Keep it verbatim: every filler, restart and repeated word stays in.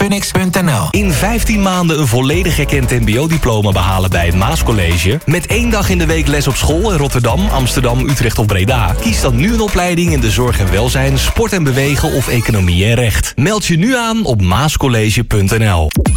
funix punt n l. In vijftien maanden een volledig erkend mbo-diploma behalen bij het Maascollege. Met één dag in de week les op school in Rotterdam, Amsterdam, Utrecht of Breda. Kies dan nu een opleiding in de zorg en welzijn, sport en bewegen of economie en recht. Meld je nu aan op maascollege punt n l.